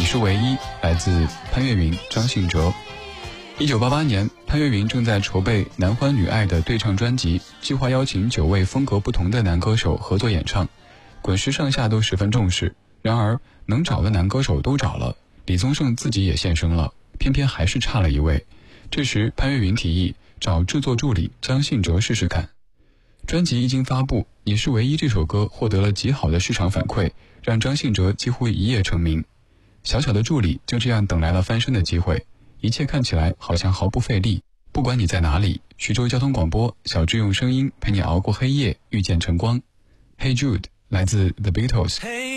是唯一，来自潘越云、张信哲。1988年，潘越云正在筹备男欢女爱的对唱专辑，计划邀请9位风格不同的男歌手合作演唱，滚石上下都十分重视。然而，能找的男歌手都找了，李宗盛自己也现身了，偏偏还是差了一位。这时，潘越云提议找制作助理张信哲试试看。专辑一经发布，《你是唯一》这首歌获得了极好的市场反馈，让张信哲几乎一夜成名。小小的助理就这样等来了翻身的机会，一切看起来好像毫不费力。不管你在哪里，徐州交通广播，小智用声音陪你熬过黑夜，遇见晨光。Hey Jude，来自 The Beatles。